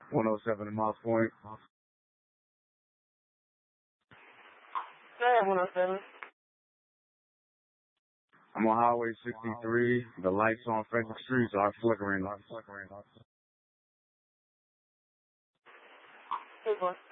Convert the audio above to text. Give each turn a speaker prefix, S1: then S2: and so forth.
S1: 107 in Moss Point.
S2: Yeah, 107.
S1: I'm on Highway 63. The lights on Frederick Street are flickering.
S2: Hey, boy.